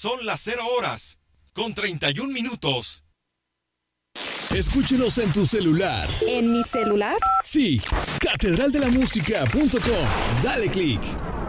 Son las 0:31. Escúchenos en tu celular. ¿En mi celular? Sí, catedraldelamusica.com. Dale click.